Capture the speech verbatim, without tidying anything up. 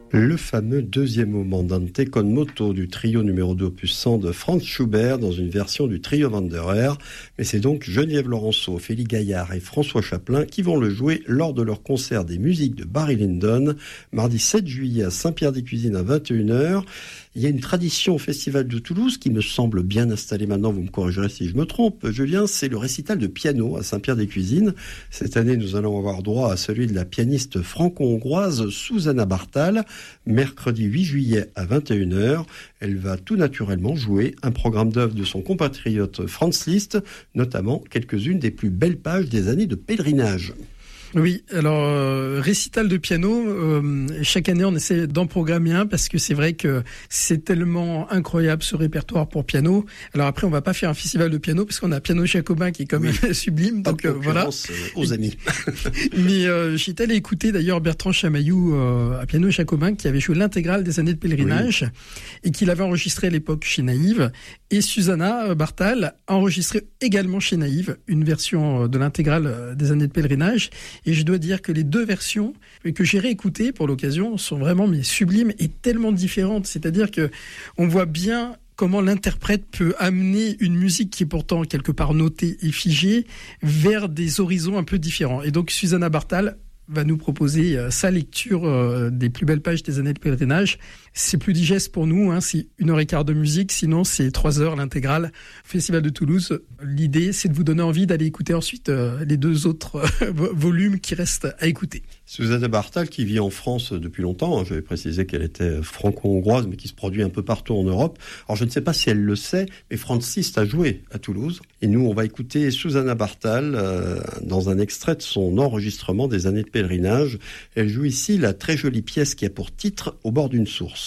Le fameux deuxième moment Andante con moto du trio numéro deux opus cent de Franz Schubert dans une version du trio Wanderer. Mais c'est donc Geneviève Laurenceau, Ophélie Gaillard et François Chaplin qui vont le jouer lors de leur concert des musiques de Barry Lyndon, mardi sept juillet à Saint-Pierre-des-Cuisines à vingt et une heures. Il y a une tradition au Festival de Toulouse qui me semble bien installée maintenant, vous me corrigerez si je me trompe, Julien, c'est le récital de piano à Saint-Pierre-des-Cuisines. Cette année, nous allons avoir droit à celui de la pianiste franco-hongroise Susanna Bartal, mercredi huit juillet à vingt et une heures. Elle va tout naturellement jouer un programme d'œuvres de son compatriote Franz Liszt, notamment quelques-unes des plus belles pages des années de pèlerinage. Oui, alors euh, récital de piano, euh, chaque année on essaie d'en programmer un parce que c'est vrai que c'est tellement incroyable ce répertoire pour piano. Alors après on va pas faire un festival de piano parce qu'on a Piano Jacobin qui est quand même oui. sublime, donc euh, voilà. Aux amis. Mais euh, j'étais allé écouter d'ailleurs Bertrand Chamaillou euh, à Piano Jacobin qui avait joué l'intégrale des années de pèlerinage oui. et qui l'avait enregistré à l'époque chez Naïve. Et Susanna Bartal a enregistré également chez Naïve une version de l'intégrale des années de pèlerinage. Et je dois dire que les deux versions que j'ai réécoutées pour l'occasion sont vraiment mais sublimes et tellement différentes. C'est-à-dire que on voit bien comment l'interprète peut amener une musique qui est pourtant quelque part notée et figée vers des horizons un peu différents. Et donc Susanna Bartal va nous proposer euh, sa lecture euh, des plus belles pages des années de pèlerinage. C'est plus digeste pour nous, hein, c'est une heure et quart de musique, sinon c'est trois heures l'intégrale. Festival de Toulouse, l'idée c'est de vous donner envie d'aller écouter ensuite euh, les deux autres euh, volumes qui restent à écouter. Susanna Bartal qui vit en France depuis longtemps, hein, j'avais précisé qu'elle était franco-hongroise mais qui se produit un peu partout en Europe. Alors je ne sais pas si elle le sait, mais Franz Liszt a joué à Toulouse. Et nous on va écouter Susanna Bartal euh, dans un extrait de son enregistrement des années de pèlerinage. Elle joue ici la très jolie pièce qui a pour titre « Au bord d'une source ».